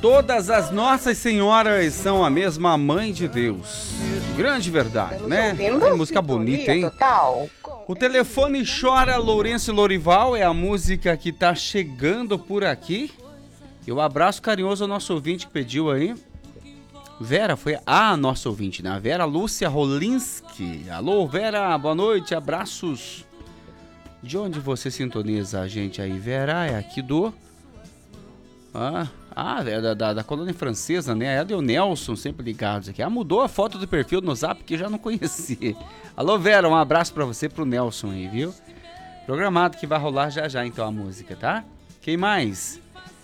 Todas as Nossas Senhoras são a mesma Mãe de Deus. Grande verdade, né? Ai, música bonita, hein? O telefone chora, Lourenço e Lorival, é a música que tá chegando por aqui. E um abraço carinhoso ao nosso ouvinte que pediu aí. Vera, foi a nossa ouvinte, né? A Vera Lúcia Rolinski. Alô, Vera, boa noite, abraços. De onde você sintoniza a gente aí, Vera? É aqui do... é da colônia francesa, né? Ela e o Nelson sempre ligados aqui. Mudou a foto do perfil no Zap que eu já não conhecia. Alô, Vera, um abraço pra você, pro Nelson aí, viu? Programado que vai rolar já então a música, tá? Quem mais?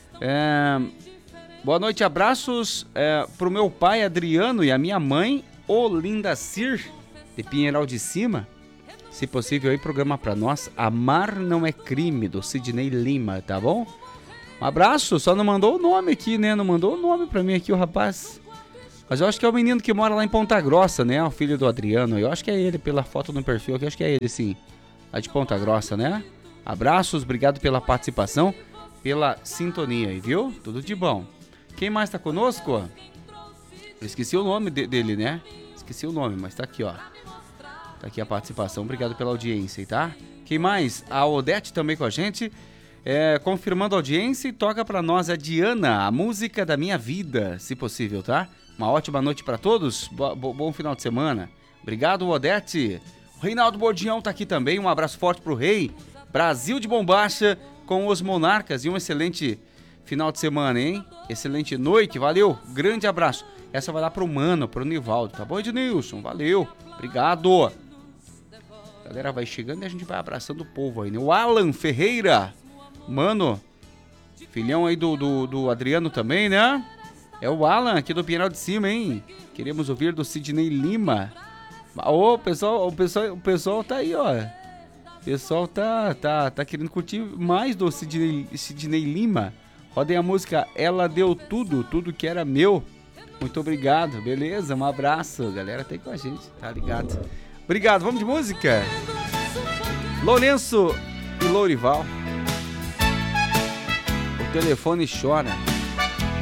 Boa noite, abraços pro meu pai Adriano e a minha mãe Olinda Cir, de Pinheiral de Cima. Se possível aí, programa pra nós Amar Não É Crime, do Sidney Lima, tá bom? Um abraço, só não mandou o nome aqui, né? Não mandou o nome pra mim aqui, o rapaz. Mas eu acho que é o menino que mora lá em Ponta Grossa, né? O filho do Adriano. Eu acho que é ele, pela foto no perfil aqui, eu acho que é ele, sim. Lá de Ponta Grossa, né? Abraços, obrigado pela participação, pela sintonia aí, viu? Tudo de bom. Quem mais tá conosco? Eu esqueci o nome dele, né? Esqueci o nome, mas tá aqui, ó. Tá aqui a participação, obrigado pela audiência, tá? Quem mais? A Odete também com a gente. Confirmando a audiência, e toca pra nós a Diana, a música da minha vida, se possível, tá? Uma ótima noite pra todos, bom final de semana. Obrigado, Odete. O Reinaldo Bordião tá aqui também, um abraço forte pro Rei. Brasil de Bombacha com os Monarcas e um excelente final de semana, hein? Excelente noite, valeu, grande abraço. Essa vai lá pro Mano, pro Nivaldo, tá bom, Ednilson? Valeu, obrigado. A galera vai chegando e a gente vai abraçando o povo aí, né? O Alan Ferreira, mano, filhão aí do Adriano também, né? É o Alan aqui do Pinheiral de Cima, hein? Queremos ouvir do Sidney Lima. Ô, o pessoal tá aí, ó. O pessoal tá querendo curtir mais do Sidney Lima. Rodem a música Ela Deu Tudo que era meu. Muito obrigado, beleza? Um abraço, galera tá aí com a gente, tá ligado? Obrigado, vamos de música? Lourenço e Lourival. O telefone chora.